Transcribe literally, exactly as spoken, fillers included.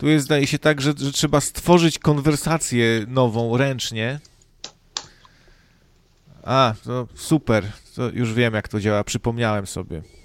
Tu jest, zdaje się tak, że, że trzeba stworzyć konwersację nową ręcznie. A, to super. To już wiem, jak to działa. Przypomniałem sobie.